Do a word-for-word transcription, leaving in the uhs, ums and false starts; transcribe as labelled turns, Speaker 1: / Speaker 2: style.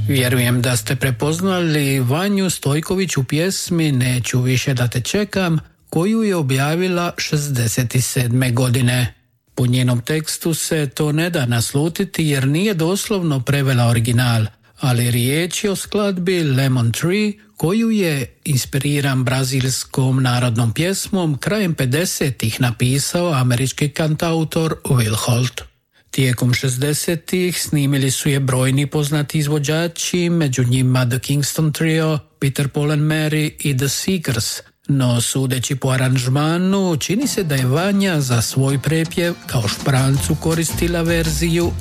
Speaker 1: Vjerujem da ste prepoznali Vanju Stojković u pjesmi Neću više da te čekam, koju je objavila šezdeset sedme godine. Po njenom tekstu se to ne da naslutiti jer nije doslovno prevela original, ali riječ je o skladbi Lemon Tree koju je, inspiriran brazilskom narodnom pjesmom, krajem pedesetih napisao američki kantautor Will Holt. Tijekom šezdesetih snimili su je brojni poznati izvođači, među njima The Kingston Trio, Peter Paul and Mary i The Seekers, no sudeći po aranžmanu čini se da je Vanja za svoj prepjev kao šprancu koristila verziju